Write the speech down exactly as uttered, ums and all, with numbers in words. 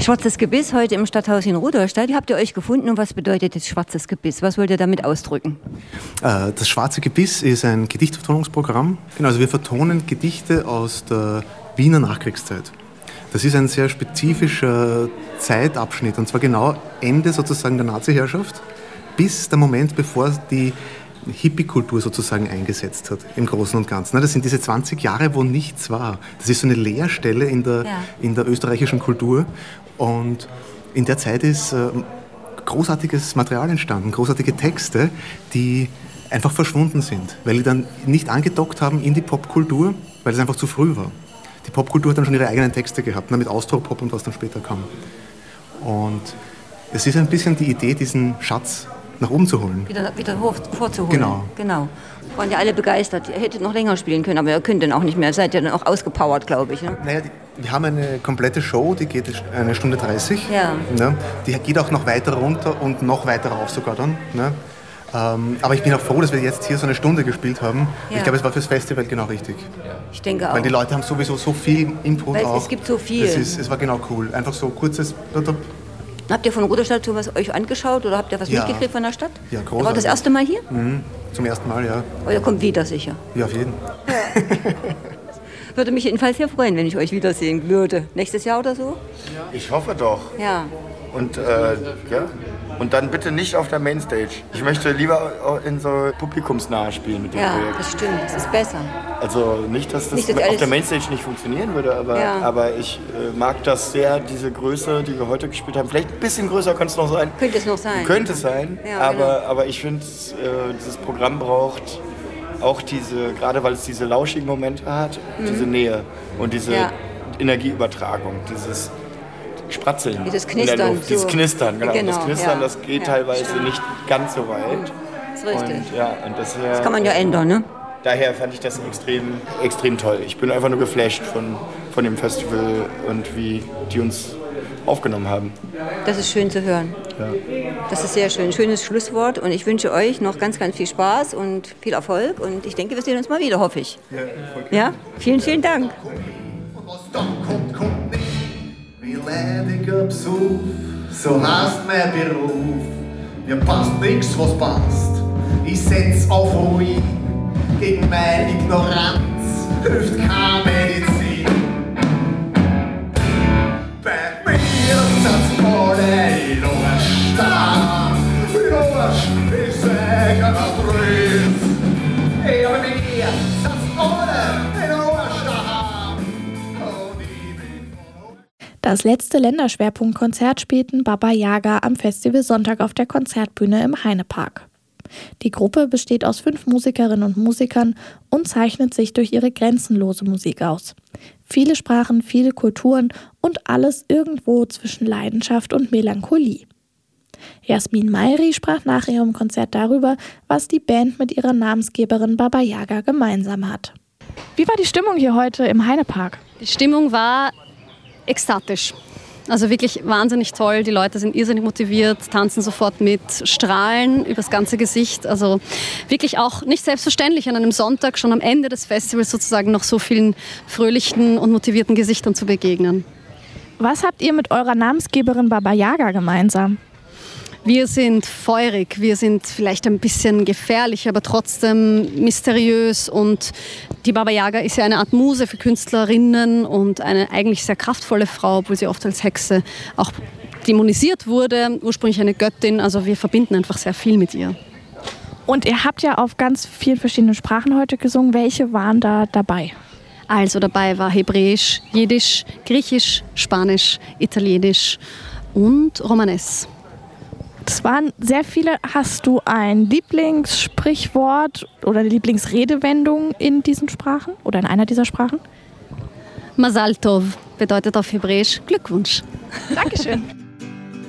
Schwarzes Gebiss heute im Stadthaus in Rudolstadt. Wie habt ihr euch gefunden und was bedeutet das Schwarzes Gebiss? Was wollt ihr damit ausdrücken? Das Schwarze Gebiss ist ein Gedichtvertonungsprogramm. Genau, also wir vertonen Gedichte aus der Wiener Nachkriegszeit. Das ist ein sehr spezifischer Zeitabschnitt, und zwar genau Ende sozusagen der Nazi-Herrschaft bis der Moment, bevor die Hippie-Kultur sozusagen eingesetzt hat, im Großen und Ganzen. Das sind diese zwanzig Jahre, wo nichts war. Das ist so eine Leerstelle in der, ja. in der österreichischen Kultur. Und in der Zeit ist äh, großartiges Material entstanden, großartige Texte, die einfach verschwunden sind, weil die dann nicht angedockt haben in die Popkultur, weil es einfach zu früh war. Die Popkultur hat dann schon ihre eigenen Texte gehabt, mit Austropop und was dann später kam. Und es ist ein bisschen die Idee, diesen Schatz nach oben zu holen. Wieder, wieder hoch, vorzuholen. Genau. genau. Waren ja alle begeistert. Ihr hättet noch länger spielen können, aber ihr könnt dann auch nicht mehr. Seid ja dann auch ausgepowert, glaube ich. Ne? Naja, die, wir haben eine komplette Show, die geht eine Stunde dreißig. Ja. Ne? Die geht auch noch weiter runter und noch weiter rauf sogar dann. Ne? Ähm, aber ich bin auch froh, dass wir jetzt hier so eine Stunde gespielt haben. Ja. Ich glaube, es war fürs Festival genau richtig. Ich denke auch. Weil die Leute haben sowieso so viel Input. Weil auch. Es gibt so viel. Es, ist, es war genau cool. Einfach so kurzes... Habt ihr von Rudolstadt so was euch angeschaut oder habt ihr was ja. mitgekriegt von der Stadt? Ja, großartig. Ihr wart das erste Mal hier? Mhm. Zum ersten Mal, ja. Aber ihr kommt wieder sicher? Ja, auf jeden. Ja. Würde mich jedenfalls sehr freuen, wenn ich euch wiedersehen würde. Nächstes Jahr oder so? Ich hoffe doch. Ja. Und, äh, ja. Und dann bitte nicht auf der Mainstage. Ich möchte lieber in so publikumsnahe spielen mit dem ja, Projekt. Ja, das stimmt. Das ist besser. Also nicht, dass das nicht, dass auf der Mainstage nicht funktionieren würde, aber, ja. aber ich äh, mag das sehr, diese Größe, die wir heute gespielt haben. Vielleicht ein bisschen größer könnte es noch sein. Könnte es noch sein. Könnte es sein, ja, aber, genau. aber ich finde, äh, dieses Programm braucht auch diese, gerade weil es diese lauschigen Momente hat, mhm. diese Nähe und diese ja. Energieübertragung, dieses Spratzeln dieses Knistern, in der Luft, so. dieses Knistern, genau. genau das Knistern, ja. das geht ja. teilweise nicht ganz so weit. Das ist richtig. Und, ja, und das, hier, das kann man ja ändern, ne? Daher fand ich das extrem, extrem toll. Ich bin einfach nur geflasht von, von dem Festival und wie die uns aufgenommen haben. Das ist schön zu hören. Ja. Das ist sehr schön. Schönes Schlusswort und ich wünsche euch noch ganz, ganz viel Spaß und viel Erfolg und ich denke, wir sehen uns mal wieder, hoffe ich. Ja, ja? Vielen, vielen Dank. Und was dann kommt, kommt nicht. Wie leidig Besuch, so heißt mein Beruf. Mir passt nichts, was passt. Ich setz auf Ruin. Gegen meine Ignoranz hilft keine Medizin. Bei mir sitzen alle in Oberstadt. In Oberstadt ist sicher ein Brief. Ja, bei mir sitzen alle in Oberstadt. Und ich bin von Das letzte Länderschwerpunktkonzert spielten Baba Yaga am Festival Sonntag auf der Konzertbühne im Heinepark. Die Gruppe besteht aus fünf Musikerinnen und Musikern und zeichnet sich durch ihre grenzenlose Musik aus. Viele Sprachen, viele Kulturen und alles irgendwo zwischen Leidenschaft und Melancholie. Jasmin Mayri sprach nach ihrem Konzert darüber, was die Band mit ihrer Namensgeberin Baba Yaga gemeinsam hat. Wie war die Stimmung hier heute im Heinepark? Die Stimmung war ekstatisch. Also wirklich wahnsinnig toll. Die Leute sind irrsinnig motiviert, tanzen sofort mit, strahlen übers ganze Gesicht. Also wirklich auch nicht selbstverständlich an einem Sonntag, schon am Ende des Festivals sozusagen noch so vielen fröhlichen und motivierten Gesichtern zu begegnen. Was habt ihr mit eurer Namensgeberin Baba Yaga gemeinsam? Wir sind feurig, wir sind vielleicht ein bisschen gefährlich, aber trotzdem mysteriös. Und die Baba Yaga ist ja eine Art Muse für Künstlerinnen und eine eigentlich sehr kraftvolle Frau, obwohl sie oft als Hexe auch dämonisiert wurde. Ursprünglich eine Göttin, also wir verbinden einfach sehr viel mit ihr. Und ihr habt ja auf ganz vielen verschiedenen Sprachen heute gesungen. Welche waren da dabei? Also dabei war Hebräisch, Jiddisch, Griechisch, Spanisch, Italienisch und Romanes. Das waren sehr viele. Hast du ein Lieblingssprichwort oder eine Lieblingsredewendung in diesen Sprachen oder in einer dieser Sprachen? Mazal Tov bedeutet auf Hebräisch Glückwunsch. Dankeschön.